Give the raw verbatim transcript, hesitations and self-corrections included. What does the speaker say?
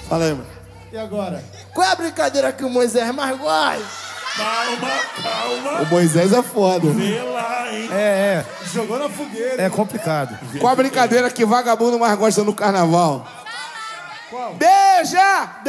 Fala aí, mano. E agora? Qual é a brincadeira que o Moisés mais gosta? Calma, calma. O Moisés é foda. Vê lá, hein? É, é. Jogou na fogueira. É complicado. Qual a brincadeira que vagabundo mais gosta no carnaval? Qual? Beija!